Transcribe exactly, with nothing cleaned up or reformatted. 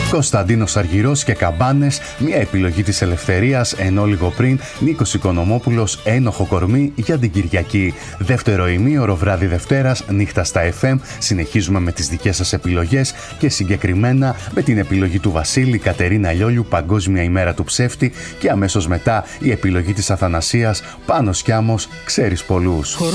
Κωνσταντίνος Αργυρός και Καμπάνες, μια επιλογή της Ελευθερίας, ενώ λίγο πριν Νίκος Οικονομόπουλος, Ένοχο κορμί για την Κυριακή. Δεύτερο ημίωρο, βράδυ Δευτέρας, νύχτα στα εφ εμ. Συνεχίζουμε με τις δικές σας επιλογές και συγκεκριμένα με την επιλογή του Βασίλη Κατερίνα Λιόλιου, Παγκόσμια ημέρα του ψεύτη, και αμέσως μετά η επιλογή της Αθανασίας, Πάνος Κιάμος, Ξέρεις πολλούς.